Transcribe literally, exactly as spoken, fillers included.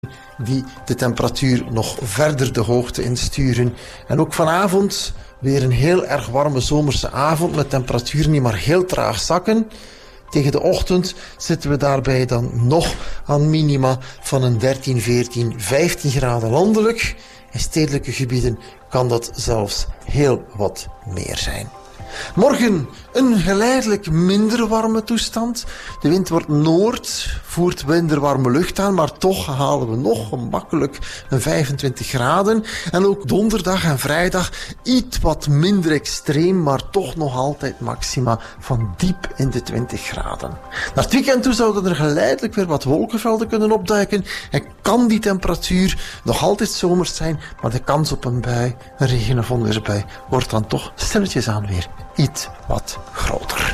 die de temperatuur nog verder de hoogte insturen. En ook vanavond weer een heel erg warme zomerse avond met temperaturen die maar heel traag zakken. Tegen de ochtend zitten we daarbij dan nog aan minima van een dertien, veertien, vijftien graden landelijk. In stedelijke gebieden kan dat zelfs heel wat meer zijn. Morgen een geleidelijk minder warme toestand. De wind wordt noord, voert minder warme lucht aan, maar toch halen we nog gemakkelijk een vijfentwintig graden. En ook donderdag en vrijdag iets wat minder extreem, maar toch nog altijd maxima van diep in de twintig graden. Naar het weekend toe zouden er geleidelijk weer wat wolkenvelden kunnen opduiken en kan die temperatuur nog altijd zomers zijn, maar de kans op een bui, een regen- of onweersbui, wordt dan toch stilletjes aan weer iets wat groter.